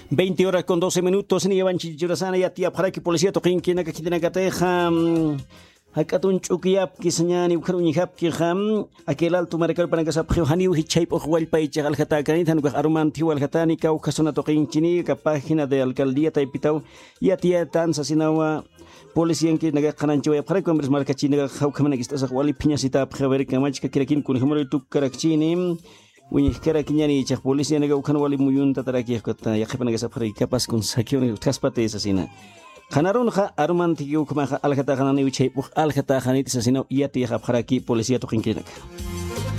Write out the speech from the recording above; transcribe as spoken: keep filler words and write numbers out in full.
veinte horas con doce minutos, ni llevan chichurasana y a tía para que policía toquen quien acá quien acá teja. Hakatun chukiyap kisanyani ukharuni hap ki ham aquel alto marcal para que sapjo haniu hichayp ojwal paicha alhata kanitan ka aruman tiwal hatani ka ukasuna toqin chini ka página de alcaldía taipitau y a tía tan sasinawa policía que naga kanancho ya para comer marca china ka kamana que estás wali piñasita pjaver que machka kirakin kun humor tu karakchini uñi kara kiñani chak policía naga ukan wali muyun tataraki kota ya khapana que sapri capaz con sakion kaspate asasina Kanaron ha arman tigiu kuma alhata kanani uchay alhata kanit sasino yati ha pharaki policía to kinkinak